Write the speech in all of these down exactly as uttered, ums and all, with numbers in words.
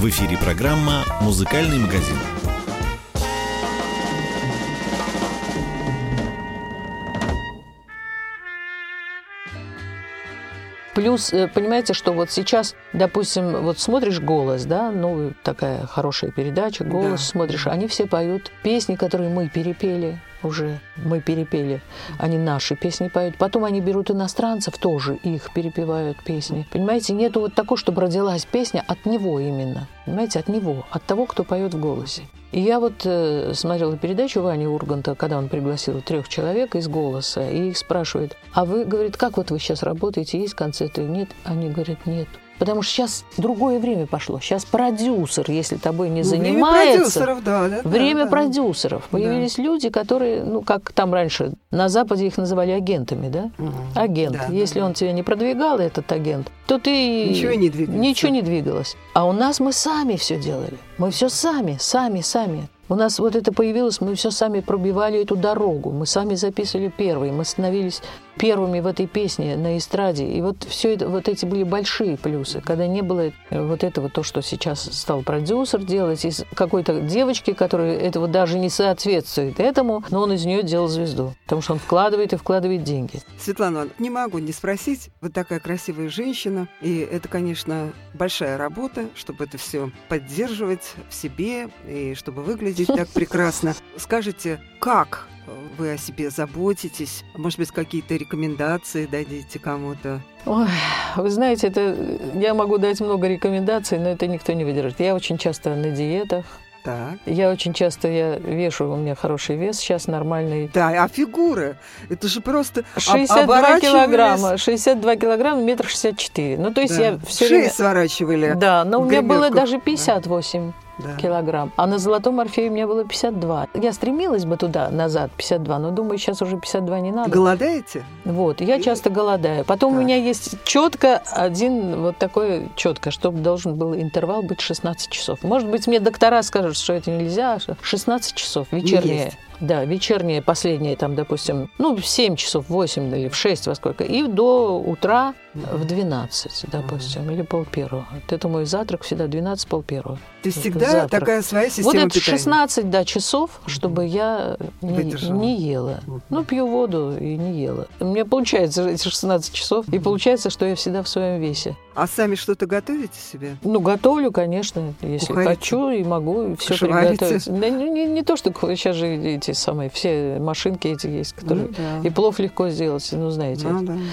В эфире программа «Музыкальный магазин». Плюс, понимаете, что вот сейчас, допустим, вот смотришь «Голос», да, ну, такая хорошая передача, «Голос», да. Смотришь, они все поют песни, которые мы перепели уже, мы перепели, они наши песни поют. Потом они берут иностранцев, тоже их перепевают песни. Понимаете, нету вот такого, чтобы родилась песня от него именно, понимаете, от него, от того, кто поет в «Голосе». И я вот э, смотрела передачу Вани Урганта, когда он пригласил трех человек из «Голоса, и их спрашивает, а вы, говорит, как вот вы сейчас работаете, есть концерты? Нет? Они говорят, нет. Потому что сейчас другое время пошло. Сейчас продюсер, если тобой не ну, занимается... Время продюсеров, да. да время да, продюсеров. Да. Появились люди, которые, ну, как там раньше, на Западе их называли агентами, да? Угу. Агент. Да, если да, он да. тебя не продвигал, этот агент, то ты... Ничего не двигалось. Ничего не двигалось. А у нас мы сами все делали. Мы все сами, сами, сами. У нас вот это появилось, мы все сами пробивали эту дорогу, мы сами записывали первые, мы становились первыми в этой песне на эстраде. И вот все это, вот эти были большие плюсы, когда не было вот этого, то, что сейчас стал продюсер делать, из какой-то девочки, которая этого даже не соответствует этому, но он из нее делал звезду, потому что он вкладывает и вкладывает деньги. Светлана, не могу не спросить, вы такая красивая женщина, и это, конечно, большая работа, чтобы это все поддерживать в себе и чтобы выглядеть так прекрасно. Скажите, как вы о себе заботитесь? Может быть, какие-то рекомендации дадите кому-то? Ой, вы знаете, это я могу дать много рекомендаций, но это никто не выдержит. Я очень часто на диетах. Так. Я очень часто я вешу, у меня хороший вес сейчас нормальный. Да, а фигура? Это же просто шестьдесят два килограмма, шестьдесят два килограмма, метр шестьдесят четыре. Ну, то есть да. я все время... Шею сворачивали. Да, но у меня было даже пятьдесят восемь. Да. Килограмм. А на «Золотом Орфее» у меня было пятьдесят два. Я стремилась бы туда, назад, пятьдесят два, но думаю, сейчас уже пятьдесят два не надо. Голодаете? Вот, я И... часто голодаю. Потом так. у меня есть четко один, вот такой четко, чтобы должен был интервал быть шестнадцать часов. Может быть, мне доктора скажут, что это нельзя. шестнадцать часов, вечернее. Да, вечернее, последнее, там, допустим, ну, в семь часов, в восемь или в шесть, во сколько, и до утра в двенадцать, допустим, mm-hmm. или полпервого. Вот это мой завтрак всегда двенадцать, полпервого. То есть всегда завтрак. Такая своя система питания. Вот это питания. шестнадцать, да, часов, чтобы я не, не ела. Mm-hmm. Ну, пью воду и не ела. У меня получается эти шестнадцать часов, mm-hmm. и получается, что я всегда в своем весе. А сами что-то готовите себе? Ну, готовлю, конечно, если Кухарите? хочу и могу все приготовить. Да, не, не то, что сейчас же эти самые все машинки эти есть, которые ну, да. и плов легко сделать, ну, знаете. Ну, да.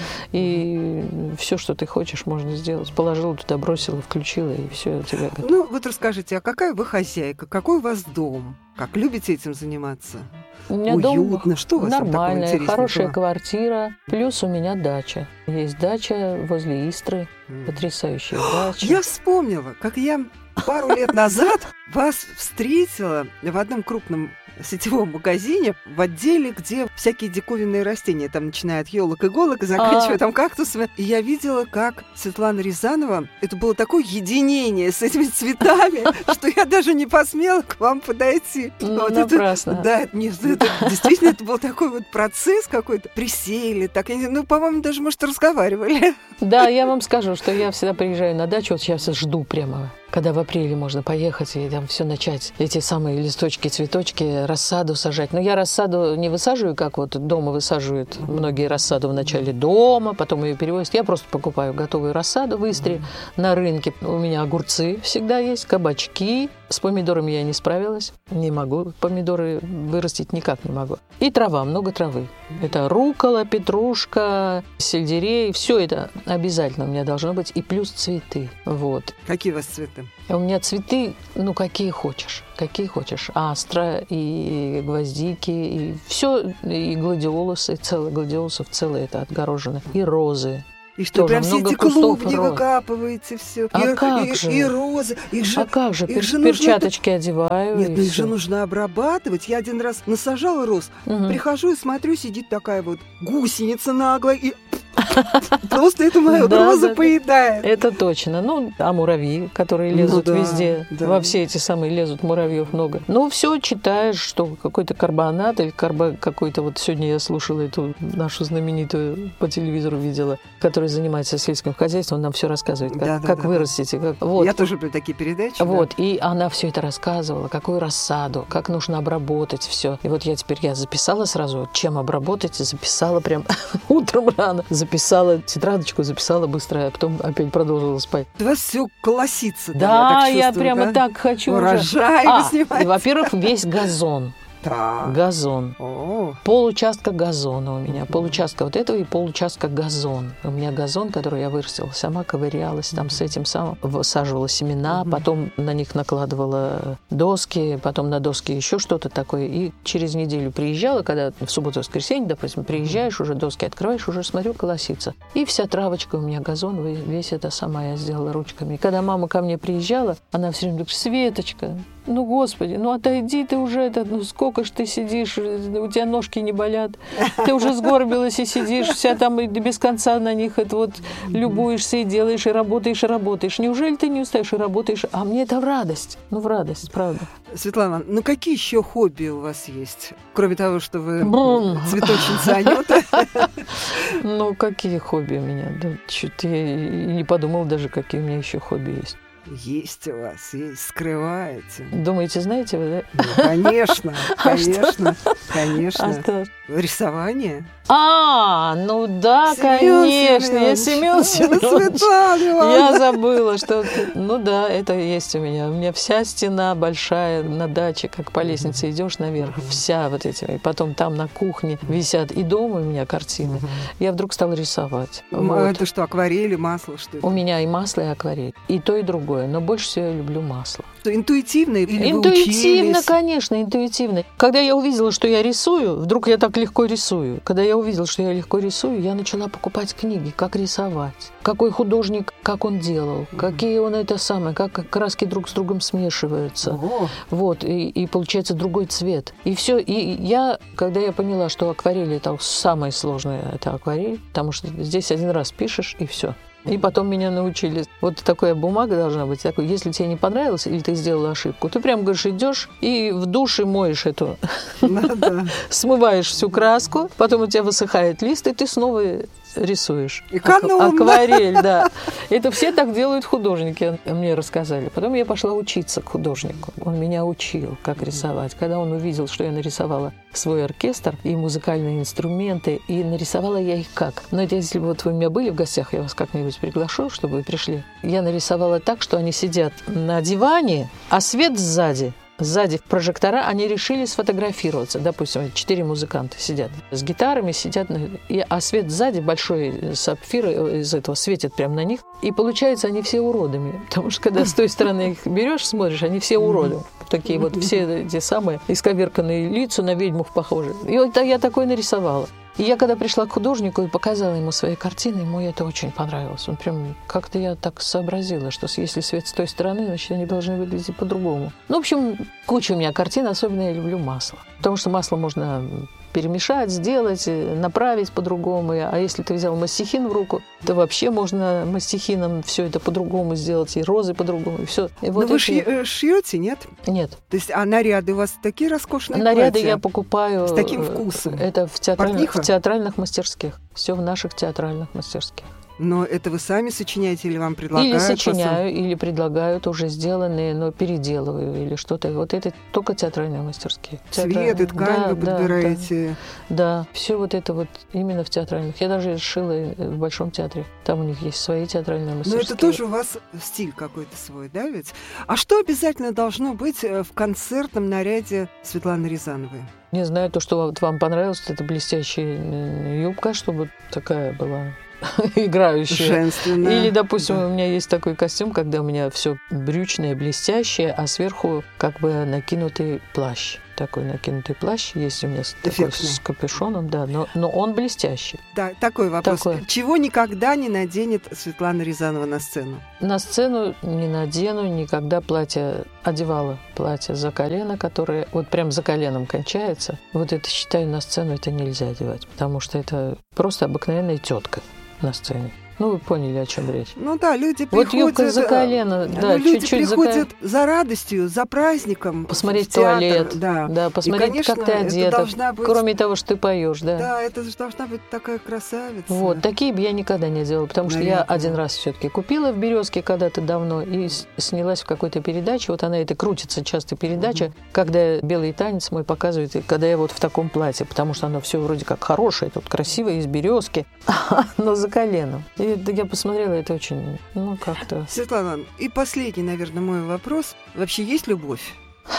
И все, что ты хочешь, можно сделать. Положила туда, бросила, включила, и все у тебя готово. Ну, вот расскажите, а какая вы хозяйка? Какой у вас дом? Как любите этим заниматься? У меня Уютно. дом Что у вас нормальная, хорошая было? квартира, плюс у меня дача. Есть дача возле Истры, mm. потрясающая дача. Я вспомнила, как я пару лет назад вас встретила в одном крупном сетевом магазине в отделе, где всякие диковинные растения, там начиная от елок-иголок и заканчивая а. там кактусами. И я видела, как Светлана Рязанова, это было такое единение с этими цветами, что я даже не посмела к вам подойти. Ну, напрасно. Да, действительно, это был такой вот процесс какой-то. Присели, так, ну, по-моему, даже, может, разговаривали. Да, я вам скажу, что я всегда приезжаю на дачу, вот сейчас жду прямо, когда в апреле можно поехать и там все начать, эти самые листочки, цветочки, рассаду сажать. Но я рассаду не высаживаю, как вот дома высаживают многие рассаду в начале дома, потом ее перевозят. Я просто покупаю готовую рассаду в Истре mm-hmm. на рынке. У меня огурцы всегда есть, кабачки. С помидорами я не справилась, не могу. Помидоры вырастить никак не могу. И трава, много травы. Это руккола, петрушка, сельдерей. Все это обязательно у меня должно быть. И плюс цветы. Вот. Какие у вас цветы? У меня цветы, ну, какие хочешь. Какие хочешь. Астра, и гвоздики, и все, и гладиолусы, целые гладиолусов, целые это отгорожено. И розы. И что, прям все эти клубни выкапываете, все. А и, как и, же? И розы. Их же, а как же? Их же перчаточки нужно... одеваю. Нет, их же нужно обрабатывать. Я один раз насажала роз, угу. прихожу и смотрю, сидит такая вот гусеница наглая, и Просто эту мою Да, розу да, поедает. Это точно. Ну, а муравьи, которые лезут Ну да, везде. да. Во все эти самые лезут, муравьев много. Ну, все читаешь, что какой-то карбонат или карбо... какой-то... Вот сегодня я слушала эту нашу знаменитую, по телевизору видела, которая занимается сельским хозяйством, он нам все рассказывает, как, Да, да, как да, вырастите. Как... Вот. Я тоже люблю такие передачи. Вот, и она все это рассказывала, какую рассаду, как нужно обработать все. И вот я теперь я записала сразу, чем обработать, и записала прям утром рано. Записала тетрадочку, записала быстро, а потом опять продолжила спать. У вас все колосится. Да, я, я, так чувствую, прямо да? так хочу Урожай уже. вы А, снимаете. и, во-первых, весь газон. Так. Газон. О, Получастка газона у меня. Получастка вот этого и получастка газон. У меня газон, который я вырастила. Сама ковырялась там с этим самым. Высаживала семена, потом на них накладывала доски, потом на доски еще что-то такое. И через неделю приезжала, когда в субботу-воскресенье, допустим, приезжаешь, уже доски открываешь, уже смотрю, колосится. И вся травочка у меня, газон, весь это сама я сделала ручками. И когда мама ко мне приезжала, она все время говорит: Светочка, ну, Господи, ну отойди ты уже, это, ну сколько ж ты сидишь, у тебя ножки не болят, ты уже сгорбилась и сидишь, вся там и без конца на них это вот любуешься и делаешь, и работаешь, и работаешь. Неужели ты не устаешь и работаешь? А мне это в радость, ну в радость, правда. Светлана, ну какие еще хобби у вас есть? Кроме того, что вы Бум. цветочница Анюта. Ну, какие хобби у меня? Да, чё-то я и не подумала даже, какие у меня еще хобби есть. Есть у вас, есть, скрываете. Думаете, знаете вы, да? Ну, конечно, А что? конечно, А конечно. что? Рисование. А, ну да, Семён конечно, я Семёнович. Семен Семенович. Светлана Ивановна. Я забыла, что... Ну да, это есть у меня. У меня вся стена большая на даче, как по лестнице идешь наверх, вся вот этими. И потом там на кухне висят. И дома у меня картины. Я вдруг стала рисовать. М, Вот. Это что, акварели, масло, что это? У меня и масло, и акварель. И то, и другое. Но больше всего я люблю масло. Интуитивно или вы Интуитивно, учились? конечно, интуитивно. Когда я увидела, что я рисую, вдруг я так легко рисую. Когда я увидела, что я легко рисую, я начала покупать книги, как рисовать. Какой художник, как он делал, какие он это самое, как краски друг с другом смешиваются. О, Вот, и, и получается другой цвет. И все. И я, когда я поняла, что акварель это самое сложное, это акварель, потому что здесь один раз пишешь, и все. И потом меня научили. Вот такая бумага должна быть. Такой, если тебе не понравилось, или ты сделала ошибку, ты прям, говоришь, идешь и в душе моешь эту, да-да. смываешь всю краску, потом у тебя высыхает лист, и ты снова рисуешь. Экономно. Ак- Акварель, да. Это все так делают художники, мне рассказали. Потом я пошла учиться к художнику. Он меня учил, как рисовать. Когда он увидел, что я нарисовала свой оркестр и музыкальные инструменты, и нарисовала я их как? Но это если бы вот вы у меня были в гостях, я вас как-нибудь приглашу, чтобы вы пришли. Я нарисовала так, что они сидят на диване, а свет сзади. Сзади в прожектора они решили сфотографироваться. Допустим, четыре музыканта сидят с гитарами, сидят, на... и, а свет сзади, большой сапфир из этого светит прямо на них. И получается, они все уродами. Потому что когда с той стороны их берешь, смотришь, они все уроды. Такие вот все эти самые исковерканные лица, на ведьмах похожи. И вот я такое нарисовала. И я когда пришла к художнику и показала ему свои картины, ему это очень понравилось. Он прям как-то я так сообразила, что если свет с той стороны, значит, они должны выглядеть по-другому. Ну, в общем, куча у меня картин, особенно я люблю масло. Потому что масло можно перемешать, сделать, направить по-другому. А если ты взял мастихин в руку, то вообще можно мастихином все это по-другому сделать, и розы по-другому, и все. И вот Но вы эти- шьё- э, шьете, нет? Нет. То есть, а наряды у вас такие роскошные Наряды платья? я покупаю... С таким э, вкусом. Это в театральных, Портниха? в театральных мастерских. Все в наших театральных мастерских. Но это вы сами сочиняете или вам предлагают? Или по сочиняю, или предлагают уже сделанные, но переделываю, или что-то. Вот это только театральные мастерские. Цвет Театра- и ткань Да, вы да, подбираете. Да, да. Все вот это вот именно в театральных. Я даже шила в Большом театре. Там у них есть свои театральные Но мастерские. это тоже у вас стиль какой-то свой, да ведь? А что обязательно должно быть э, в концертном наряде Светланы Рязановой? Не знаю, то, что вот вам понравилось, это блестящая э, юбка, чтобы такая была играющая. Женственно. Или, допустим, Да. у меня есть такой костюм, когда у меня все брючное, блестящее, а сверху как бы накинутый плащ. Такой накинутый плащ есть у меня с, такой, Эффектный. с капюшоном, да, но, но он блестящий. Да, такой вопрос. Такой. Чего никогда не наденет Светлана Рязанова на сцену? На сцену не надену, никогда платье одевала. Платье за колено, которое вот прям за коленом кончается. Вот это, считаю, на сцену это нельзя одевать, потому что это просто обыкновенная тетка. на сцене. Ну, вы поняли, о чем речь. Ну да, люди вот приходят... Вот юбка за колено, ну, да, люди чуть-чуть приходят за... за радостью, за праздником. Посмотреть в театр, туалет, да, да, посмотреть, и, конечно, как ты одета, быть... кроме того, что ты поешь, да. Да, это же должна быть такая красавица. Вот, такие бы я никогда не делала, потому Наверное. что я один раз все-таки купила в «Березке» когда-то давно и снялась в какой-то передаче. Вот она, это крутится часто передача, угу. когда «Белый танец» мой показывает, и когда я вот в таком платье, потому что оно все вроде как хорошее, тут красивое, из «Березки», но за коленом. И я посмотрела, это очень, ну, как-то... Светлана, и последний, наверное, мой вопрос. Вообще есть любовь?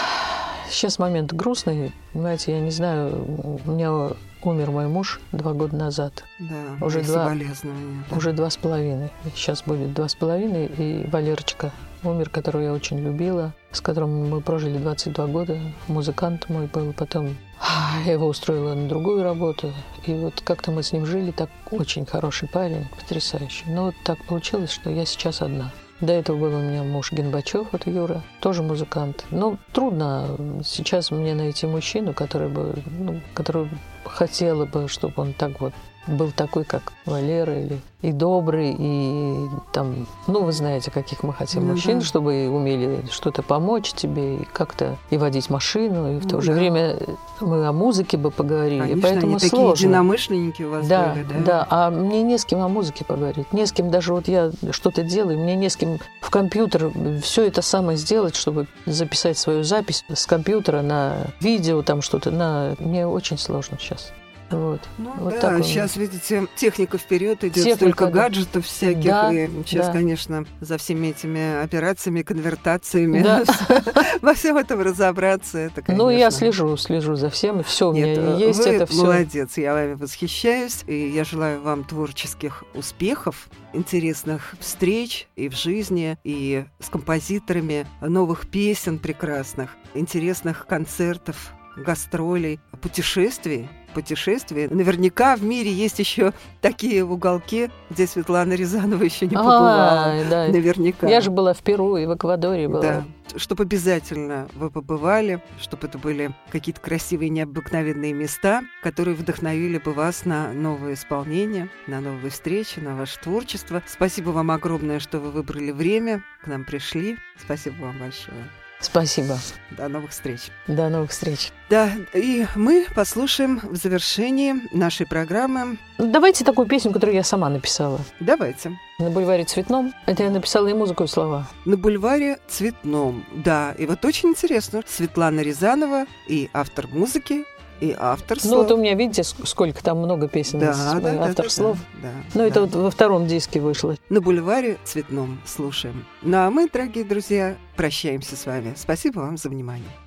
Сейчас момент грустный, понимаете, я не знаю, у меня умер мой муж два года назад. Да, уже два, да. уже два с половиной. Сейчас будет два с половиной, и Валерочка умер, которого я очень любила, с которым мы прожили двадцать два года. Музыкант мой был, потом я его устроила на другую работу. И вот как-то мы с ним жили, так очень хороший парень, потрясающий. Но вот так получилось, что я сейчас одна. До этого был у меня муж Генбачев, вот Юра, тоже музыкант. Но трудно сейчас мне найти мужчину, который бы, ну, который хотела бы, чтобы он так вот был такой, как Валера, или и добрый, и там, ну, вы знаете, каких мы хотим ну, мужчин, да. чтобы умели что-то помочь тебе, и как-то и водить машину, и в то ну, же да. время мы о музыке бы поговорили, Конечно, поэтому они сложно. Такие единомышленники у вас да, были, да? Да, а мне не с кем о музыке поговорить, не с кем, даже вот я что-то делаю, мне не с кем в компьютер все это самое сделать, чтобы записать свою запись с компьютера на видео, там что-то, на... мне очень сложно сейчас. Вот. Ну, вот да, такой. Сейчас, видите, техника вперед идет, техника, столько да. гаджетов всяких. Да, и сейчас, да. конечно, за всеми этими операциями, конвертациями, да. во всем этом разобраться. Это, конечно... Ну, я слежу, слежу за всем, и все у меня Нет, есть вы это все. Молодец, я вами восхищаюсь. И я желаю вам творческих успехов, интересных встреч и в жизни, и с композиторами, новых песен прекрасных, интересных концертов, гастролей, путешествий. путешествий. Наверняка в мире есть еще такие уголки, где Светлана Рязанова еще не побывала. А, да. Наверняка. Я же была в Перу и в Эквадоре была. Да. Чтобы обязательно вы побывали, чтобы это были какие-то красивые, необыкновенные места, которые вдохновили бы вас на новые исполнения, на новые встречи, на ваше творчество. Спасибо вам огромное, что вы выбрали время, к нам пришли. Спасибо вам большое. Спасибо. До новых встреч. До новых встреч. Да, и мы послушаем в завершении нашей программы... Давайте такую песню, которую я сама написала. Давайте. На бульваре Цветном. Это я написала и музыку, и слова. На бульваре Цветном. Да, и вот очень интересно. Светлана Рязанова и автор музыки, и автор слов. Ну, вот у меня, видите, сколько там много песен, да, с, да, автор да, слов. Да, да, ну, да. это вот во втором диске вышло. На бульваре Цветном слушаем. Ну, а мы, дорогие друзья, прощаемся с вами. Спасибо вам за внимание.